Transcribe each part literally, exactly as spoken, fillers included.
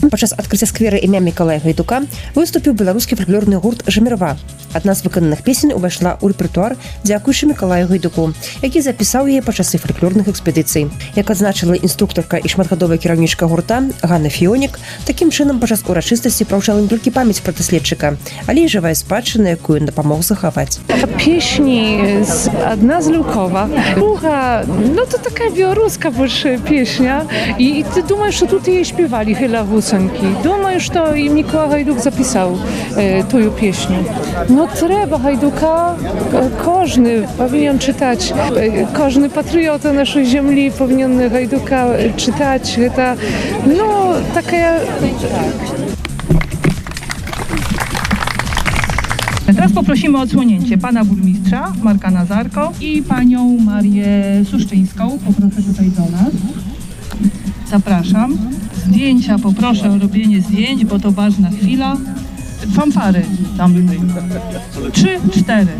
Падчас адкрыцця сквера імя Мікалая Гайдука выступіў беларускі фальклорны гурт «Жамірва». Адна з выкананых песень увайшла ў рэпертуар дзякуючы Мікалаю Гайдуку, які запісаў яе падчас фальклорных экспедыцый. Як адзначыла інструктарка і шматгадовая кіраўнічка гурта Ганна Фіонік, такім чынам падчас урачыстасці праўчала не толькі памяць пра даследчыка, але і жывая спадчына, якую дапамог захаваць. Песні одна з Люкова, друга, ну то така білоруська більше пісня. І, і ти думаєш, що тут її співали хіла гусенки. Думаю, що і Микола Гайдук записав е, тую пісню. Ну треба Гайдука, кожен повинен читати, кожен патріот нашої землі повинен Гайдука читати. Це, ну, така... Teraz poprosimy o odsłonięcie pana burmistrza Marka Nazarko i panią Marię Suszczyńską. Poproszę tutaj do nas. Zapraszam. Zdjęcia poproszę o robienie zdjęć, bo to ważna chwila. Fanfary tam były. Trzy, cztery.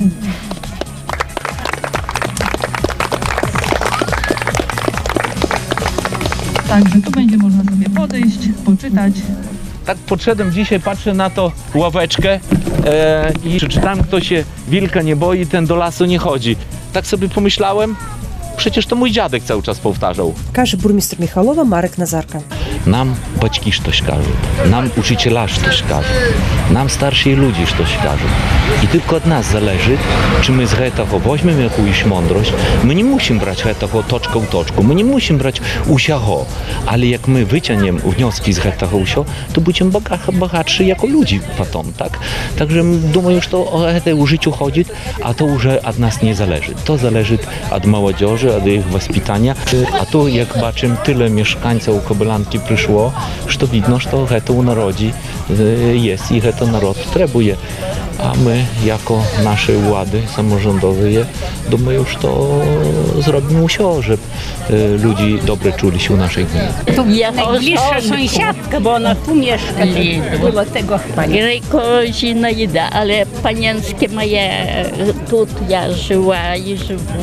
Także tu będzie można sobie podejść, poczytać. Tak podszedłem dzisiaj, patrzę na to ławeczkę e, i przeczytałem, kto się wilka nie boi, ten do lasu nie chodzi. Tak sobie pomyślałem, przecież to mój dziadek cały czas powtarzał. Каже бурмістр Міхалова Марек Назарка. Нам батьки щось кажуть, нам учителя щось кажуть, нам старші люди щось кажуть. І тільки від нас залежить, чи ми з цього візьмемо якусь мудрість. Ми не мусимо брати цього точка в точку, ми не мусимо брати усього. Але як ми витягнемо wnioski з цього усього, то будемо багатші як люди потім, так? Także думаю, що о цьому життю ходить, а то вже від нас не залежить. То залежить від молодежі, від їх воспитання. А то, як бачимо, tyle mieszkańców Kobylanki przyszło, że widno, że to u narodzi jest i to naród potrzebuje. A my, jako nasze władze samorządowe, думаю, że zrobimy wszystko, żeby ludzie dobrze czuli się u naszej gminy. Ja najbliższa sąsiadka, bo ona tu mieszka, było tego Rejkozina jeda, ale panienskie moje, tu ja żyła i żywu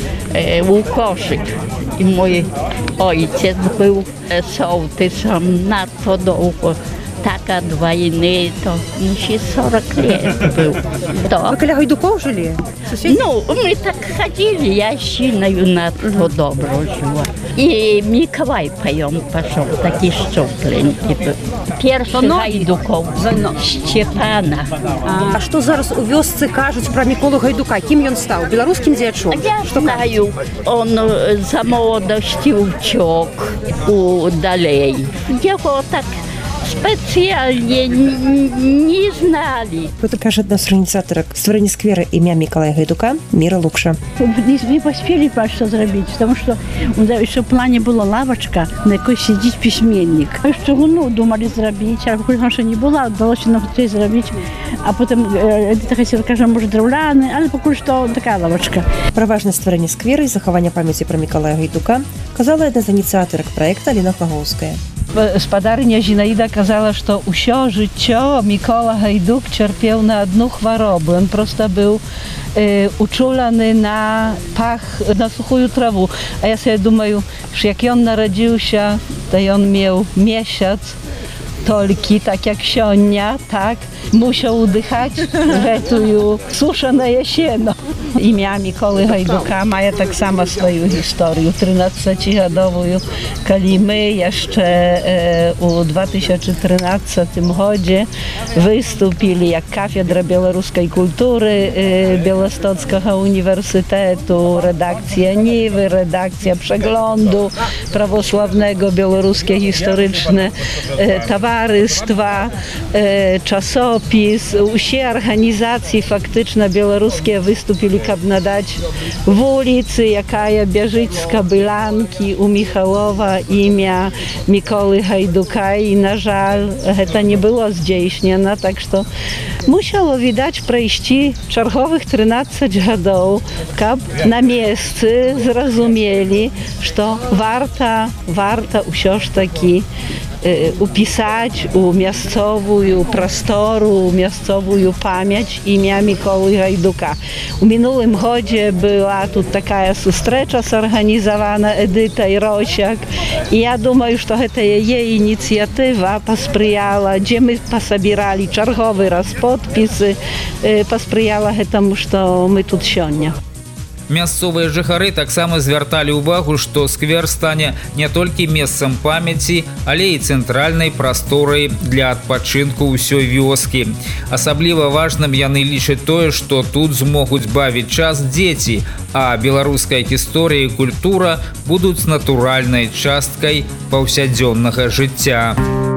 Łukoszyk. I mój ojciec był sołtysem na to długo. Tak od wojny to musi сорок lat był. To. Wy koło Gajdukov żyli? No, my tak chodzili, ja silnою na to dobro żyła. I Mikołaj poją poszł, taki szczuplenький był. Pierwszy Gajdukov, Степана. А што зараз у вёсцы кажуць пра Міколу Гайдука? Кім ён стаў? Беларускім дзеячом? Я знаю, он за молодости uciekł dalej. Jego tak specjalnie nie znali. Это каже одна з організаторок створення сквера імя Мікалая Гайдука Міра Лукша. Не, не поспели что сделать, потому что еще в плане была лавочка, на якой сидит письменник. Еще ну, думали сделать, а поки що не було, вдалося нам це зробити. А потім Едита хотіла, каже, може древляне, але поки що така лавочка. Про важність створення сквера і заховання пам'яті про Мікалая Гайдука казала одна з ініціаторок проекту Аліна Флаговська. Спадарня Зінаїда казала, що усе життя Микола Гайдук cierpiał na одну хворобу. Он просто był e, uczulony na pach, na suchую trawę. A ja sobie думаю, że jak on narodził się, to on miał miesiąc tolki, tak jak sionia, tak, musiał udychać retuju suszone jesieno. Imię Mikoły Gajduka ma tak samo swoją historię, trzynastogodową, kiedy my jeszcze e, u dwa tysiące trzynastym roku wystąpili jak Katedra Białoruskiej Kultury e, Białostockiego Uniwersytetu, redakcja Niwy, redakcja Przeglądu Prawosławnego, Białoruskie Historyczne e, Towarzystwa, e, czasopis, wszystkie organizacje faktyczne białoruskie wystąpili, aby nadać w ulicy, jaka bieżyć z Kobylanki u Michałowa imię Mikoły Gajduka i na żal to nie było zdziejśnione, tak że musiało widać przejści czerwowych trzynaście lat, aby na miejscu zrozumieli, że warto, warto usiąść taki upisać u miejscową prostoru, miejscową pamięć imię Mikoły Gajduka. W minulym godzie była tu taka sustrecza zorganizowana Edyta i Rosiak i ja думаю, что это jej inicjatywa посprzyjała, gdzie my пособирали czergowy raz podpisy, посprzyjała temu, что my тут сегодня. Мясцовыя жыхары таксама звярталі ўвагу, што сквер стане не толькі месцам памяці, але і цэнтральнай прасторай для адпачынку ўсёй вёскі. Асабліва важным яны лічаць тое, што тут змогуць бавіць час дзеці, а беларуская гісторыя і культура будуць натуральнай часткай паўсядзённага жыцця.